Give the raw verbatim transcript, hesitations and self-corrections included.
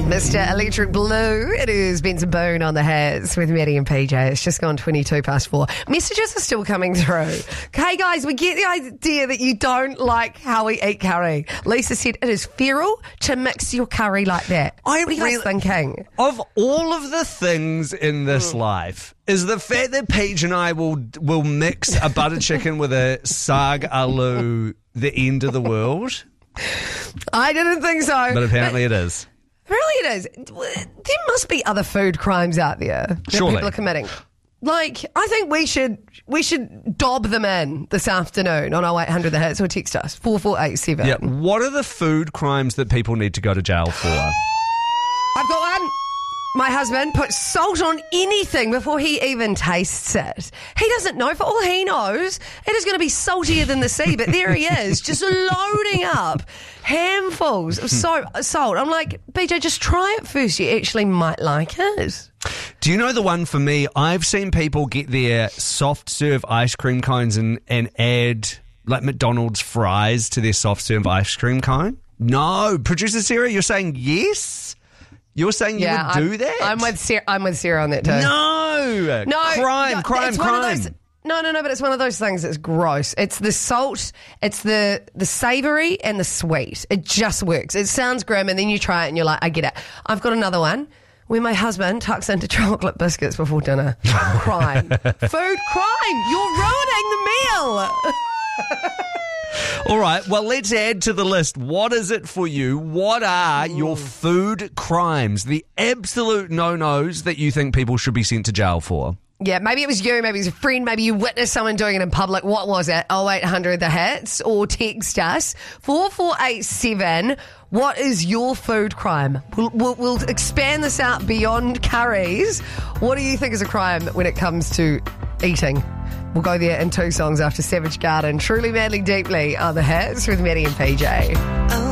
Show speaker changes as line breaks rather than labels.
Mister Electric Blue. It is Benson Boone on the hats with Maddie and P J. It's just gone twenty-two past four. Messages are still coming through. Okay, guys, we get the idea that you don't like how we eat curry. Lisa said it is feral to mix your curry like that.
I
what are you guys
really-
thinking?
Of all of the things in this mm. life, is the fact that Paige and I will will mix a butter chicken with a sag aloo the end of the world?
I didn't think so.
But apparently but- it is.
Really it is. There must be other food crimes out there that
Surely.
people are committing. Like, I think we should we should dob them in this afternoon on oh eight hundred the hits or text us, four four eight seven.
Yeah, what are the food crimes that people need to go to jail for?
I've got one. My husband puts salt on anything before he even tastes it. He doesn't know. For all he knows, it is going to be saltier than the sea. But there he is, just loading up handfuls of so- salt. I'm like, B J, just try it first. You actually might like it.
Do you know the one for me? I've seen people get their soft serve ice cream cones and, and add like McDonald's fries to their soft serve ice cream cone. No. Producer Sarah, you're saying yes? You're saying
yeah,
you would
I'm,
do that?
I'm with Sarah, I'm with Sarah on that too.
No.
No.
Crime,
no,
crime,
it's
crime.
One of those, no, no, no, but it's one of those things that's gross. It's the salt, it's the, the savoury and the sweet. It just works. It sounds grim and then you try it and you're like, I get it. I've got another one. When my husband tucks into chocolate biscuits before dinner. Crime. Food crime. You're ruining the meal.
All right, well, let's add to the list. What is it for you? What are Ooh. your food crimes, the absolute no-nos that you think people should be sent to jail for?
Yeah, maybe it was you, maybe it was a friend, maybe you witnessed someone doing it in public. What was it? oh eight hundred the hits or text us four four eight seven. What is your food crime? We'll, we'll, we'll expand this out beyond curries. What do you think is a crime when it comes to eating? We'll go there in two songs after Savage Garden. Truly, Madly, Deeply on the hits with Maddie and P J.